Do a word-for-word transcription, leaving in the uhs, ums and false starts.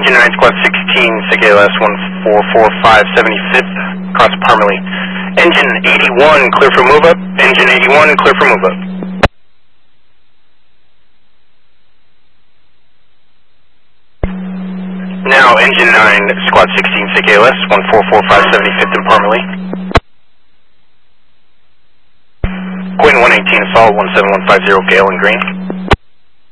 Engine nine, Squad sixteen, S I C A L S one four four five seventy-fifth, across Parmalee. Engine eighty-one, clear for move up. Engine eighty-one, clear for move up. Now, Engine nine, Squad sixteen, S I C A L S one four four five seventy-fifth in Parmalee. Quinn one eighteen, assault one seven one five zero, Gale and Green.